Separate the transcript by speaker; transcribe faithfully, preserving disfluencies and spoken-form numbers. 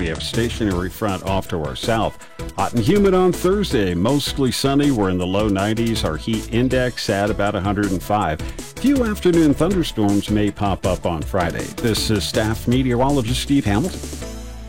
Speaker 1: We have a stationary front off to our south. Hot and humid on Thursday, mostly sunny. We're in the low nineties. Our heat index at about one hundred five. Few afternoon thunderstorms may pop up on Friday. This is staff meteorologist Steve Hamilton.